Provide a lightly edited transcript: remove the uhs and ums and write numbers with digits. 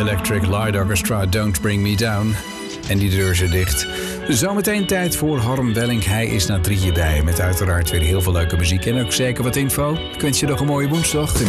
Electric Light Orchestra, Don't Bring Me Down. En die deur zit dicht. Zometeen tijd voor Harm Welling. Hij is na 3 bij. Met uiteraard weer heel veel leuke muziek en ook zeker wat info. Ik wens je nog een mooie woensdag.